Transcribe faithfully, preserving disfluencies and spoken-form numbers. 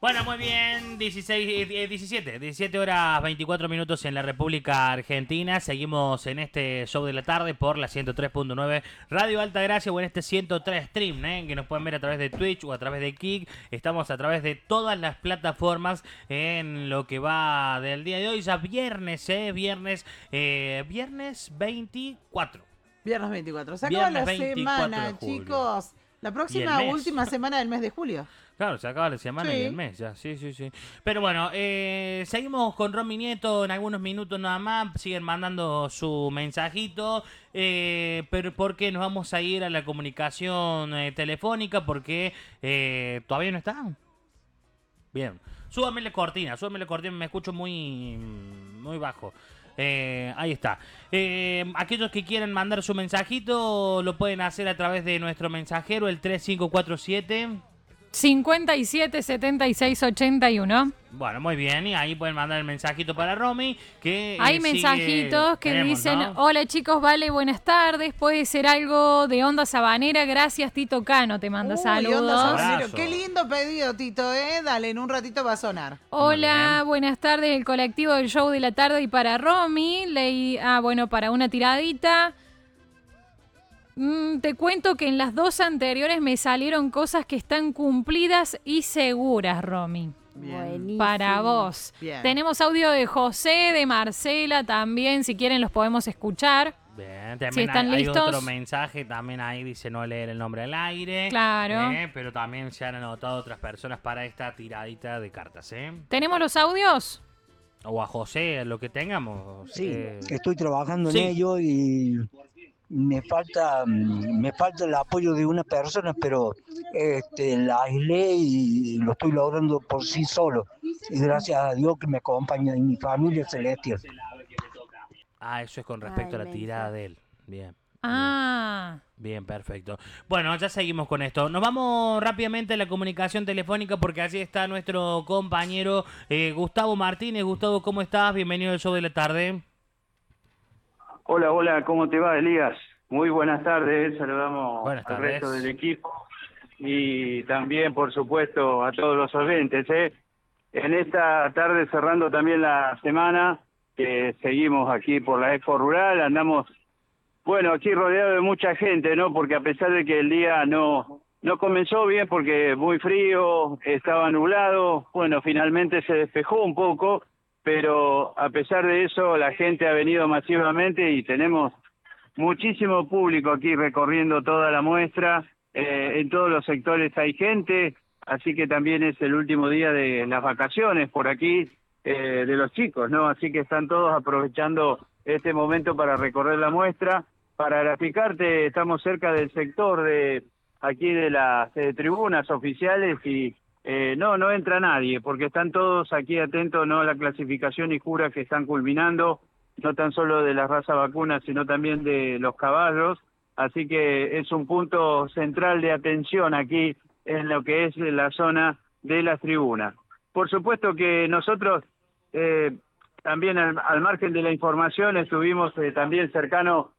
Bueno, muy bien, dieciséis, eh, diecisiete, diecisiete horas veinticuatro minutos en la República Argentina. Seguimos en este show de la tarde por la ciento tres punto nueve Radio Altagracia o en este ciento tres Stream, ¿eh? Que nos pueden ver a través de Twitch o a través de Kik. Estamos a través de todas las plataformas en lo que va del día de hoy. Ya viernes, ¿eh? Viernes, eh, viernes veinticuatro. Viernes veinticuatro. Se acaba la semana, de chicos. La próxima última semana del mes de julio. Claro, se acaba la semana sí. y el mes ya, sí, sí, sí. Pero bueno, eh, seguimos con Romy Nieto en algunos minutos nada más, siguen mandando su mensajito, eh, pero porque nos vamos a ir a la comunicación eh, telefónica porque eh, todavía no está. Bien, súbame la cortina, súbame la cortina, me escucho muy, muy bajo. Eh, ahí está. Eh, aquellos que quieran mandar su mensajito lo pueden hacer a través de nuestro mensajero, el tres cinco cuatro siete... cincuenta y siete, setenta y seis, ochenta y uno. Bueno, muy bien, y ahí pueden mandar el mensajito para Romy, que hay eh, mensajitos sigue... que Tenemos, dicen, ¿no? hola chicos, vale, buenas tardes, puede ser algo de Onda Sabanera, gracias Tito Cano, te manda Uy, saludos. Onda Sabanero. Qué lindo pedido, Tito, eh, dale, en un ratito va a sonar. Hola, buenas tardes, el colectivo del show de la tarde y para Romy, leí, ah, bueno, para una tiradita. Mm, te cuento que en las dos anteriores me salieron cosas que están cumplidas y seguras, Romy. Bien. Para vos. Bien. Tenemos audio de José, de Marcela también, si quieren los podemos escuchar. Bien, también si están hay, listos. hay otro mensaje, también ahí dice no leer el nombre al aire. Claro. Eh, pero también se han anotado otras personas para esta tiradita de cartas, ¿eh? ¿Tenemos los audios? O a José, lo que tengamos. Sí, eh... estoy trabajando sí. en ello y me falta me falta el apoyo de una persona, pero este, la aislé y lo estoy logrando por sí solo. Y gracias a Dios que me acompaña en mi familia celestial. Ah, eso es con respecto Ay, a la tirada de él. Bien. Ah. Bien, perfecto. Bueno, ya seguimos con esto. Nos vamos rápidamente a la comunicación telefónica porque allí está nuestro compañero eh, Gustavo Martínez. Gustavo, ¿cómo estás? Bienvenido al show de la tarde. Hola, hola, ¿cómo te va, Elías? Muy buenas tardes, saludamos buenas al tardes. resto del equipo y también, por supuesto, a todos los oyentes. ¿eh? En esta tarde, cerrando también la semana, que seguimos aquí por la Expo Rural, andamos, bueno, aquí rodeado de mucha gente, ¿no? Porque a pesar de que el día no, no comenzó bien, porque muy frío, estaba nublado, bueno, finalmente se despejó un poco, pero a pesar de eso la gente ha venido masivamente y tenemos muchísimo público aquí recorriendo toda la muestra, eh, en todos los sectores hay gente, así que también es el último día de las vacaciones por aquí eh, de los chicos, ¿no? Así que están todos aprovechando este momento para recorrer la muestra. Para graficarte, estamos cerca del sector de aquí de las eh, tribunas oficiales y Eh, no, no entra nadie, porque están todos aquí atentos, ¿no?, a la clasificación y juras que están culminando, no tan solo de la raza vacuna, sino también de los caballos, así que es un punto central de atención aquí en lo que es la zona de las tribunas. Por supuesto que nosotros, eh, también al, al margen de la información, estuvimos eh, también cercanos